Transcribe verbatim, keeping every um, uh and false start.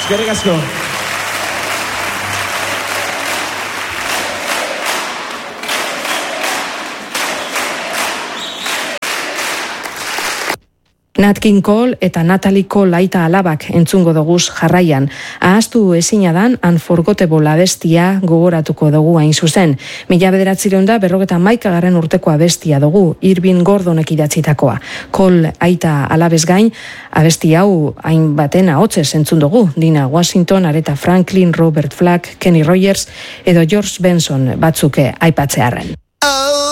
Eskerrik asko. Nat King Cole eta Natalie Cole aita alabak entzungo doguz jarraian. Ahaztu ezina dan Unforgettable abestia gogoratuko dugu hain zuzen. Mila bederatzireun da berrogeta maikagarren urteko abestia dugu, Irving Gordonek idatzitakoa. Cole aita alabez gain, abesti hau hain baten ahotsez entzun dugu. Dina Washington, Aretha Franklin, Robert Flack, Kenny Rogers edo George Benson batzuke aipatzearren.